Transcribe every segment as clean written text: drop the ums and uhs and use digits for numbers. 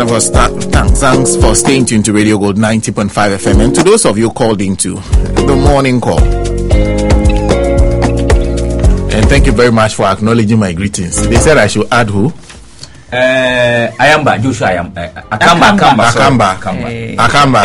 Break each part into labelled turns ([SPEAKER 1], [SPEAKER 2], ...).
[SPEAKER 1] Thanks for staying tuned to Radio Gold 90.5 FM. And to those of you called into the morning call, and thank you very much for acknowledging my greetings. They said I should add who?
[SPEAKER 2] Ayamba, Joshua Ayamba.
[SPEAKER 1] Akamba.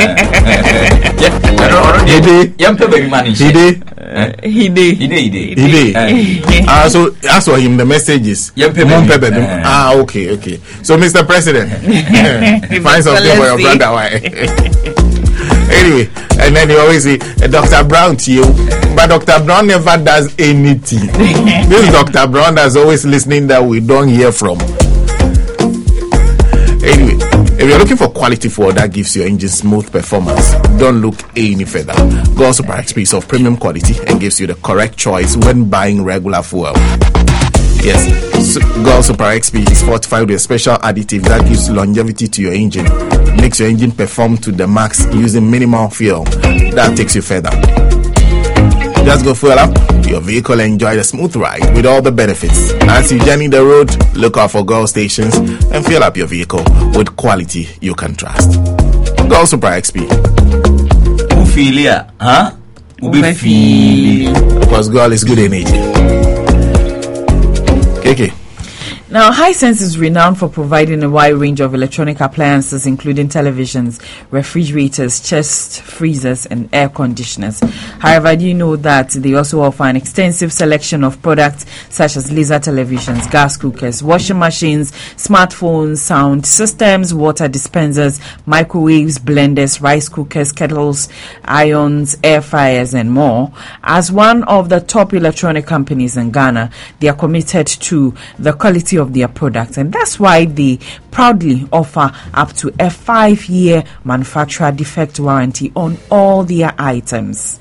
[SPEAKER 1] So as for him, the message is okay. So Mr. President, find something for your brother. Why? Anyway, and then you always say Dr. Brown to you, but Dr. Brown never does anything. This Dr. Brown that's always listening that we don't hear from. Anyway, if you're looking for quality fuel that gives your engine smooth performance, don't look any further. Gold Super XP is of premium quality and gives you the correct choice when buying regular fuel. Yes, Gold Super XP is fortified with a special additive that gives longevity to your engine, makes your engine perform to the max using minimal fuel. That takes you further. Just go fuel up your vehicle and enjoy the smooth ride with all the benefits. As you journey the road, look out for Gold stations and fill up your vehicle with quality you can trust. Gold Super XP.
[SPEAKER 2] Ufilia, huh?
[SPEAKER 1] Because Gold is good energy. Okay.
[SPEAKER 3] Now, Hisense is renowned for providing a wide range of electronic appliances, including televisions, refrigerators, chest freezers, and air conditioners. However, do you know that they also offer an extensive selection of products such as laser televisions, gas cookers, washing machines, smartphones, sound systems, water dispensers, microwaves, blenders, rice cookers, kettles, irons, air fryers, and more. As one of the top electronic companies in Ghana, they are committed to the quality of their products, and that's why they proudly offer up to a 5-year manufacturer defect warranty on all their items.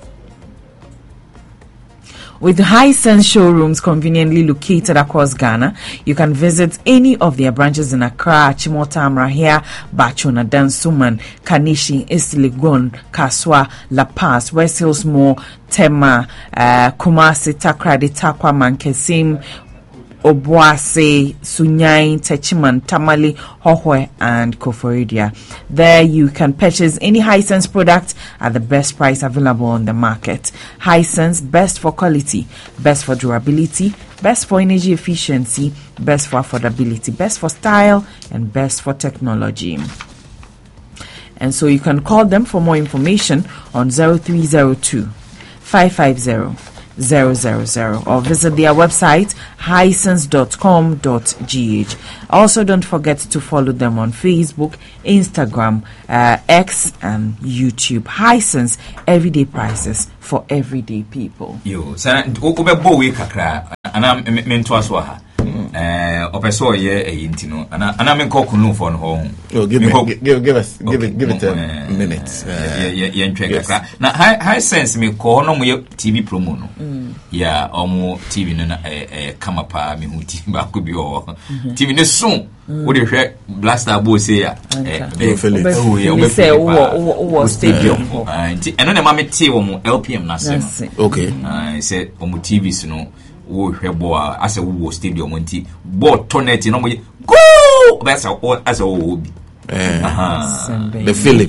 [SPEAKER 3] With Hisense showrooms conveniently located across Ghana, you can visit any of their branches in Accra, Chimota, Amrahia, Bachona, Dansuman, Kanishi, East Legon, Kaswa, La Paz, West Hills Mall, Tema, Kumasi, Takrady, Takwa, Mankesim, Obuase, Sunyai, Techiman, Tamale, Hohwe, and Koforidia. There you can purchase any Hisense product at the best price available on the market. Hisense, best for quality, best for durability, best for energy efficiency, best for affordability, best for style, and best for technology. And so you can call them for more information on 0302 550 000 or visit their website hisense.com.gh. Also, don't forget to follow them on Facebook, Instagram, X, and YouTube. Hisense, everyday prices for everyday people.
[SPEAKER 2] Yo, so ubebo we kakra ana mento aso ha. Opeso ye eyintino ana men ko kunu for no ho.
[SPEAKER 1] Give it a minute.
[SPEAKER 2] Yeah, kakra. Na Hisense me ko no mo TV promo no. Yeah, omo TV no na kama pa me hu TV ba ko bi o. TV ne so wo de hwe blaster bo say ya.
[SPEAKER 3] We say wo stadium.
[SPEAKER 2] Eno na ma me tie wo mo LPM na se.
[SPEAKER 1] Okay.
[SPEAKER 2] I said omo TVs no wo hwebo as a wo stadium nti ball tournament no mo go that's all as a wo bi.
[SPEAKER 1] The feeling.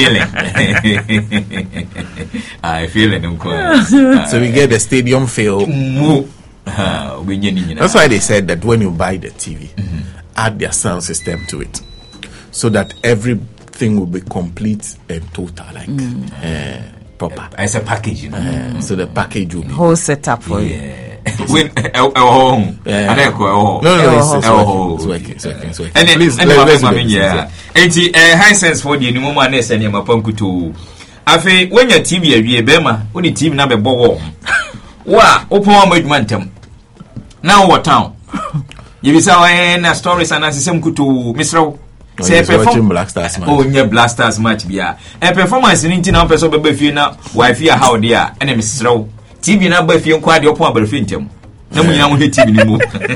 [SPEAKER 2] I feel it.
[SPEAKER 1] So we get the stadium feel. That's why they said that when you buy the TV, add their sound system to it, so that everything will be complete and total, like proper.
[SPEAKER 2] It's a package, you know.
[SPEAKER 1] So the package will be
[SPEAKER 3] whole setup for you.
[SPEAKER 2] When home, it's working. And please, let's Hisense for the new woman is any mapankutu. Afe when your TV a bema, when the TV number bow. Wa open one mantem. Now what town? You be saying a stories and as some kutu Mr. Say perform
[SPEAKER 1] Black Stars match.
[SPEAKER 2] Oh, yeah, Black Stars match bia. A performance in Intina person be fina wife ya how dear and Mr. TV na ba fie kwa de opo abarfintem na munyina wo TV ni mu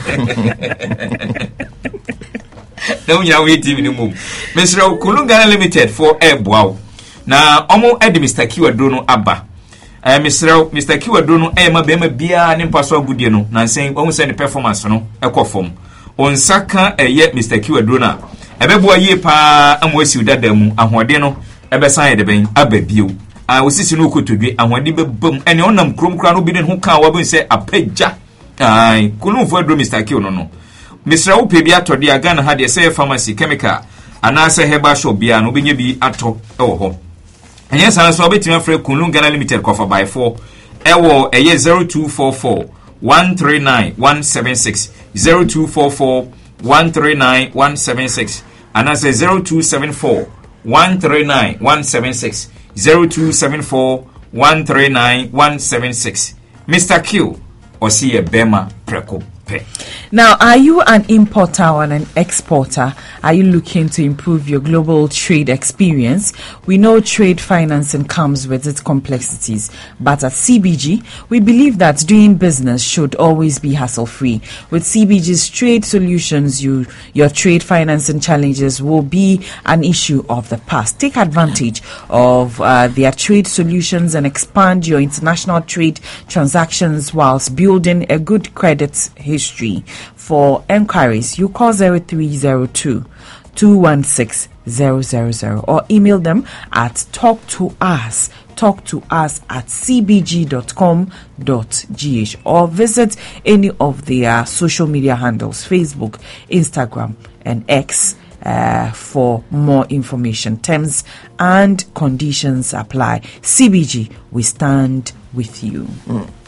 [SPEAKER 2] na munyina wo TV ni mu Mr. Kulungana Limited for Airbow na omo edi Mr. Kiwadro no aba Mr. Kiwadro no ma be ma bia ne mpaso agudie no na nsen omo se ne performance no ekofom onsaka Mr. Kiwadro na Ebebo ye pa amwesi dada mu ahode no ebesan ye de ben ababio. Osisi no kotodwe ahode bebam ene onam krom kra no bi den ho ka wa ben se apagya. Kunu fo adro Mr. Kio no. Mr. Upe bi atode aga na ha de say pharmacy chemical anase herbal shop bia no benye bi ato ewo ho. Enye sana so betima frɛ Kunu Ghana Limited kofa by 4 ewo eye 0244 139 176 0244 139 176 anase 0274 139 176 0274 139 176. Mr. Q Osi Bema Preko Pe.
[SPEAKER 3] Now, are you an importer or an exporter? Are you looking to improve your global trade experience? We know trade financing comes with its complexities, but at CBG, we believe that doing business should always be hassle-free. With CBG's trade solutions, your trade financing challenges will be an issue of the past. Take advantage of their trade solutions and expand your international trade transactions whilst building a good credit history. For enquiries, you call 0302 216 000 or email them at talk2us at cbg.com.gh or visit any of their social media handles, Facebook, Instagram, and X. For more information. Terms and conditions apply. CBG, we stand with you.